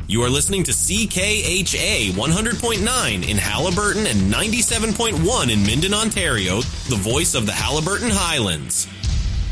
You are listening to CKHA 100.9 in Haliburton and 97.1 in Minden, Ontario, the voice of the Haliburton Highlands.